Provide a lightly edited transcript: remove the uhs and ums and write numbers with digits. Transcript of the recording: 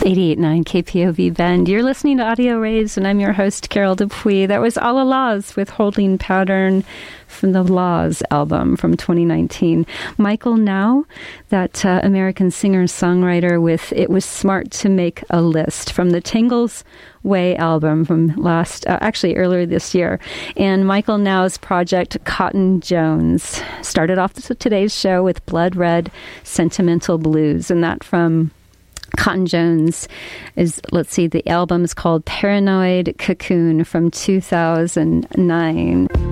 88.9 KPOV Bend. You're listening to Audio Rays, and I'm your host, Carol Dupuis. That was Alla Laws with Holding Pattern from the Laws album from 2019. Michael Now, that American singer-songwriter with It Was Smart to Make a List from the Tingles Way album from earlier this year. And Michael Now's project, Cotton Jones, started off today's show with Blood Red Sentimental Blues, and that from Cotton Jones is, the album is called Paranoid Cocoon from 2009.